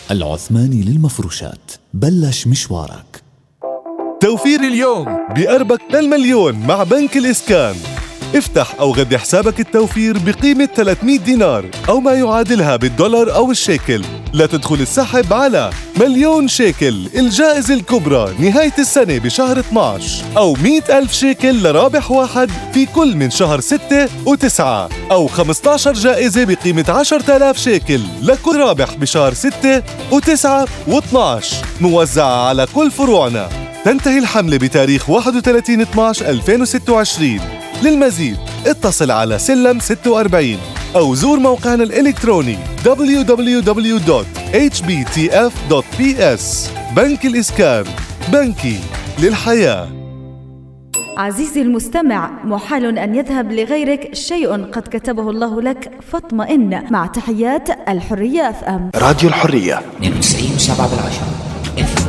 العثماني للمفروشات، بلش مشوارك. توفير اليوم بقربك للمليون مع بنك الإسكان. افتح أو غذي حسابك التوفير بقيمة 300 دينار أو ما يعادلها بالدولار أو الشيكل لتدخل السحب على مليون شيكل الجائزة الكبرى نهاية السنة بشهر 12، أو 100,000 شيكل لرابح واحد في كل من شهر 6 و9، أو 15 جائزة بقيمة 10,000 شيكل لكل رابح بشهر 6 و9 و12 موزعة على كل فروعنا. تنتهي الحملة بتاريخ 31/12/2026. للمزيد اتصل على سلم 46 أو زور موقعنا الإلكتروني www.hbtf.ps. بنك الإسكان، بنكي للحياة. عزيزي المستمع، محال أن يذهب لغيرك شيء قد كتبه الله لك، فاطمئن. مع تحيات الحرية FM. راديو الحرية 92.7.